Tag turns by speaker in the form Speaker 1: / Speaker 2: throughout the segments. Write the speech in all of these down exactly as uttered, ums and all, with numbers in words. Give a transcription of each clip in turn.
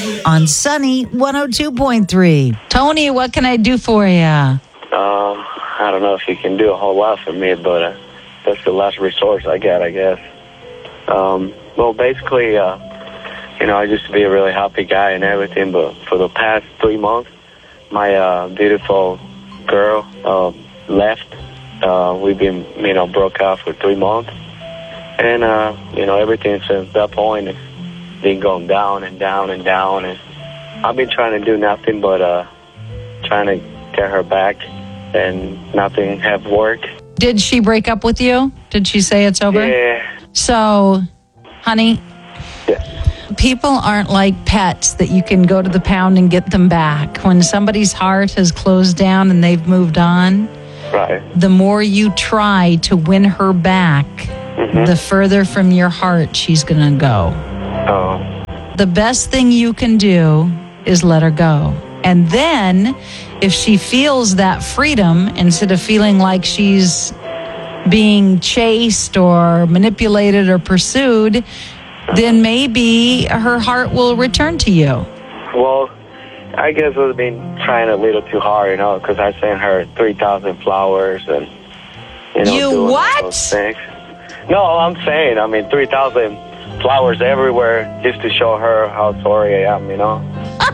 Speaker 1: on Sunny one oh two point three. Tony, what can I do for you?
Speaker 2: Um, I don't know if you can do a whole lot for me, but uh, that's the last resource I got, I guess. Um, well, basically, uh, you know, I used to be a really happy guy and everything, but for the past three months, my uh, beautiful girl uh, left. Uh, we've been, you know, broke up for three months. And, uh, you know, everything since that point has been going down and down and down. And I've been trying to do nothing but uh, trying to get her back, and nothing have worked.
Speaker 1: Did she break up with you? Did she say it's over?
Speaker 2: Yeah.
Speaker 1: So, honey,
Speaker 2: Yeah.
Speaker 1: people aren't like pets that you can go to the pound and get them back. When somebody's heart has closed down and they've moved on,
Speaker 2: Right.
Speaker 1: the more you try to win her back, mm-hmm. the further from your heart she's going to go.
Speaker 2: Oh.
Speaker 1: The best thing you can do is let her go. And then if she feels that freedom, instead of feeling like she's being chased or manipulated or pursued, then maybe her heart will return to you.
Speaker 2: Well, I guess I've been trying a little too hard, you know, because I sent her three thousand flowers and, you know,
Speaker 1: You
Speaker 2: doing
Speaker 1: what?
Speaker 2: those things. No, I'm saying, I mean, three thousand flowers everywhere just to show her how sorry I am, you know.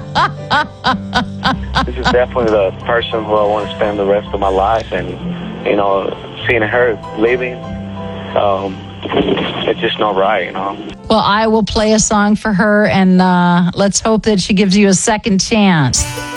Speaker 2: This is definitely the person who I want to spend the rest of my life, and, you know, seeing her leaving, um, it's just not right, you know.
Speaker 1: Well, I will play a song for her, and uh, let's hope that she gives you a second chance.